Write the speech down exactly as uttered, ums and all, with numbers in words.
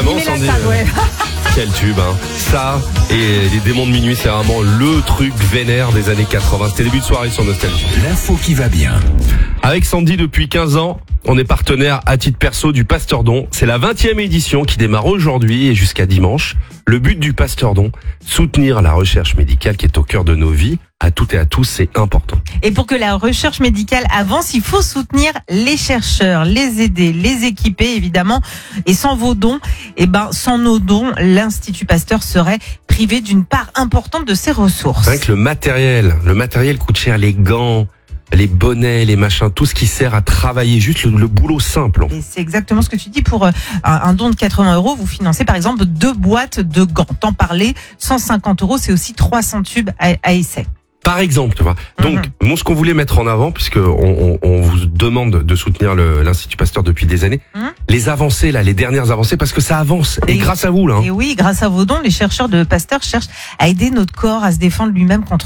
Vraiment, Il met la Sandy, table, euh, ouais. quel tube, hein. Ça et les démons de minuit, c'est vraiment le truc vénère des années quatre-vingts. C'était début de soirée sur Nostalgie. L'info qui va bien. Avec Sandy depuis quinze ans, on est partenaire à titre perso du Pasteur Don. C'est la vingtième édition qui démarre aujourd'hui et jusqu'à dimanche. Le but du Pasteur Don, soutenir la recherche médicale qui est au cœur de nos vies. À toutes et à tous, c'est important. Et pour que la recherche médicale avance, il faut soutenir les chercheurs, les aider, les équiper, évidemment. Et sans vos dons, eh ben, sans nos dons, l'Institut Pasteur serait privé d'une part importante de ses ressources. C'est vrai que le matériel, le matériel coûte cher, les gants, les bonnets, les machins, tout ce qui sert à travailler, juste le, le boulot simple. Et c'est exactement ce que tu dis. Pour euh, un, un don de quatre-vingts euros, vous financez par exemple deux boîtes de gants. T'en parlais, cent cinquante euros, c'est aussi trois cents tubes à, à essai. Par exemple, tu vois. Donc, Mhm. moi, ce qu'on voulait mettre en avant, puisque on, on, on vous demande de soutenir le, l'Institut Pasteur depuis des années, Mhm. les avancées, là, les dernières avancées, parce que ça avance. Et, Et- grâce à vous, là. hein. Et oui, grâce à vos dons, les chercheurs de Pasteur cherchent à aider notre corps à se défendre lui-même contre